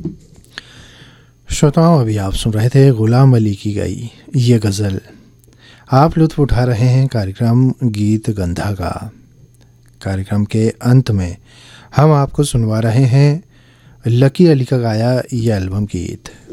श्रोताओं, अभी आप सुन रहे थे गुलाम अली की गाई ये गज़ल। आप लुत्फ़ उठा रहे हैं कार्यक्रम गीत गंधा का। कार्यक्रम के अंत में हम आपको सुनवा रहे हैं लकी अली का गाया ये एल्बम गीत।